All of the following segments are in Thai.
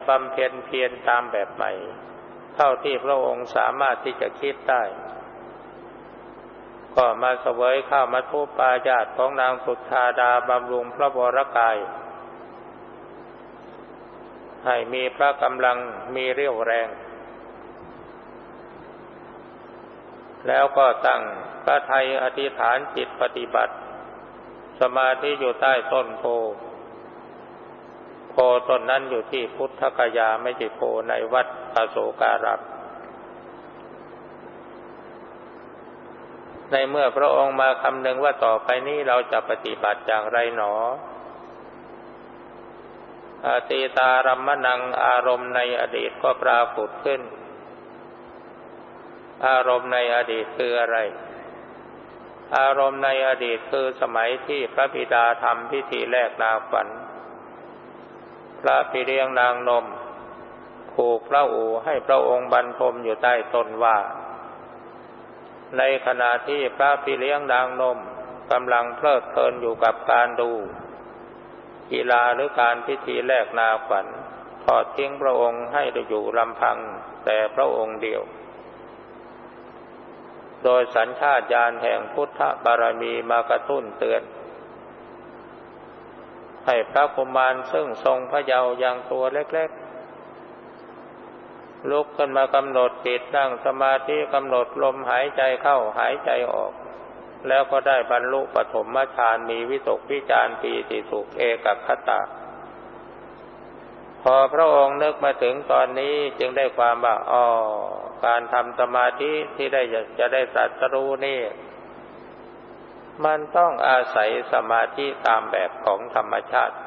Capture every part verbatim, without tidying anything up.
บำเพ็ญเพียรตามแบบใหม่เท่าที่พระองค์สามารถที่จะคิดได้ก็มาเสวยข้าวมัทุปายาตของนางสุทธาดาบำรุงพระวรกายให้มีพระกำลังมีเรี่ยวแรงแล้วก็ตั้งพระทัยอธิษฐานจิตปฏิบัติสมาธิอยู่ใต้ต้นโพโพต้นนั้นอยู่ที่พุทธคยาไม่ใช่โพในวัดอโศการามในเมื่อพระองค์มาคำนึงว่าต่อไปนี้เราจะปฏิบัติอย่างไรหนออตีตารัมมนังอารมณ์ในอดีตก็ปรากฏขึ้นอารมณ์ในอดีตคืออะไรอารมณ์ในอดีตคือสมัยที่พระบิดาทำพิธีแลกนาขวัญพระพี่เลี้ยงนางนมผูกพระอู่ให้พระองค์บรรทมอยู่ใต้ต้นว่าในขณะที่พระพี่เลี้ยงนางนมกำลังเพลิดเพลินอยู่กับการดูกีฬาหรือการพิธีแลกนาขวัญทอดทิ้งพระองค์ให้อยู่ลำพังแต่พระองค์เดียวโดยสัญชาตญาณแห่งพุทธบารมีมากระตุ้นเตือนให้พระกุมารซึ่งทรงพระเยาว์อย่างตัวเล็กๆลุกขึ้นมากำหนดจิตนั่งสมาธิกำหนดลมหายใจเข้าหายใจออกแล้วก็ได้บรรลุปฐมฌานมีวิตกวิจารปีติสุขเอกคตาพอพระองค์นึกมาถึงตอนนี้จึงได้ความว่าอ๋อการทำสมาธิที่ได้จะได้ตรัสรู้นี่มันต้องอาศัยสมาธิตามแบบของธรรมชาติ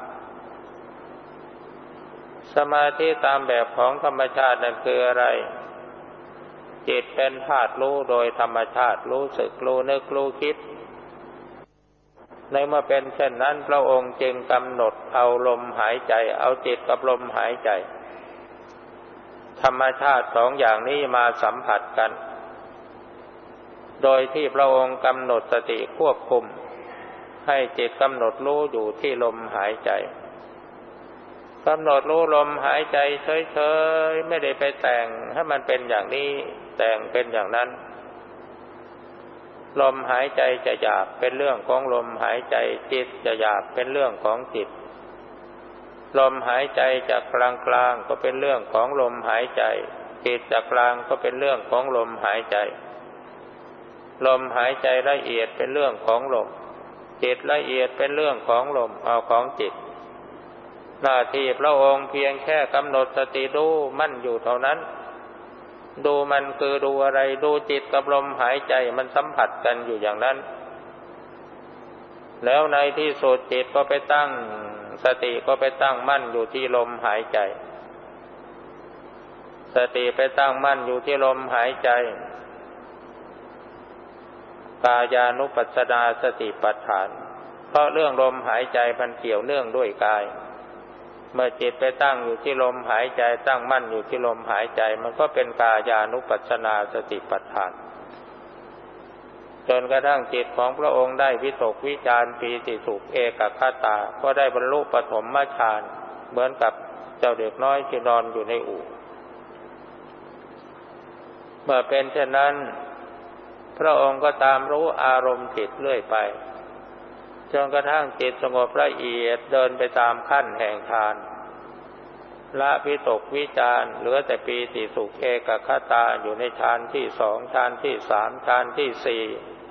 สมาธิตามแบบของธรรมชาตินั่นคืออะไรจิตเป็นธาตุรู้โดยธรรมชาติรู้สึกรู้นึกรู้คิดในเมื่อเป็นเช่นนั้นพระองค์จึงกำหนดเอาลมหายใจเอาจิตกับลมหายใจธรรมชาติสองอย่างนี้มาสัมผัสกันโดยที่พระองค์กำหนดสติควบคุมให้จิตกำหนดรู้อยู่ที่ลมหายใจกำหนดรู้ลมหายใจเฉยๆไม่ได้ไปแต่งให้มันเป็นอย่างนี้แต่งเป็นอย่างนั้นลมหายใจจะหยาบเป็นเรื่องของลมหายใจจิตจะหยาบเป็นเรื่องของจิตลมหายใจจากกลางกลางก็เป็นเรื่องของลมหายใจจิตจากกลางก็เป็นเรื่องของลมหายใจลมหายใจละเอียดเป็นเรื่องของลมจิตละเอียดเป็นเรื่องของลมเอาของจิตหน้าที่พระองค์เพียงแค่กำหนดสติดูมั่นอยู่เท่านั้นดูมันคือดูอะไรดูจิตกับลมหายใจมันสัมผัสกันอยู่อย่างนั้นแล้วในที่สุดจิตก็ไปตั้งสติก็ไปตั้งมั่นอยู่ที่ลมหายใจสติไปตั้งมั่นอยู่ที่ลมหายใจกายานุปัสสนาสติปัฏฐานเพราะเรื่องลมหายใจมันเกี่ยวเนื่องด้วยกายเมื่อจิตไปตั้งอยู่ที่ลมหายใจตั้งมั่นอยู่ที่ลมหายใจมันก็เป็นกายานุปัสสนาสติปัฏฐานจนกระทั่งจิตของพระองค์ได้วิตกวิจารปีติสุขเอกคตาก็ได้บรรลุปฐมฌานเหมือนกับเจ้าเด็กน้อยที่นอนอยู่ในอู่เมื่อเป็นเช่นนั้นพระองค์ก็ตามรู้อารมณ์จิตเรื่อยไปจนกระทั่งจิตสงบละเอียดเดินไปตามขั้นแห่งฌานละวิตกวิจารเหลือแต่ปีติสุขเอกคตาอยู่ในฌานที่สองฌานที่สามฌานที่สี่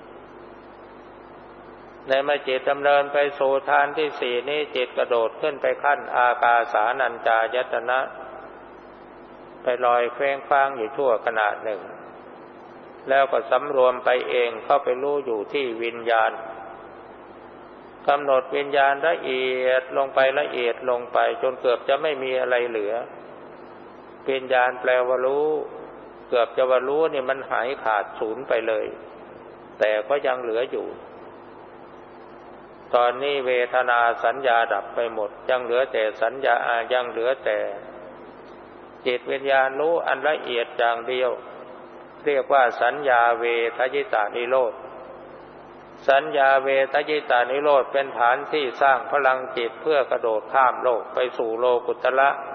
ในเมื่อจิตดำเนินไปสู่ฌานที่สี่นี้จิตกระโดดขึ้นไปขั้นอากาสานัญจายตนะไปลอยเคว้งคว้างอยู่ชั่วขณะหนึ่งแล้วก็สำรวมไปเองเข้าไปรู้อยู่ที่วิญญาณกำหนดวิญญาณละเอียดลงไปละเอียดลงไปจนเกือบจะไม่มีอะไรเหลือวิญญาณแปลว่ารู้เกือบจะว่ารู้นี่มันหายขาดสูญไปเลยแต่ก็ยังเหลืออยู่ตอนนี้เวทนาสัญญาดับไปหมดยังเหลือแต่สัญญายังเหลือแต่จิตวิญญาณรู้อันละเอียดอย่างเดียวเรียกว่าสัญญาเวทยิตานิโรธสัญญาเวทยิตานิโรธเป็นฐานที่สร้างพลังจิตเพื่อกระโดดข้ามโลกไปสู่โลกุตระ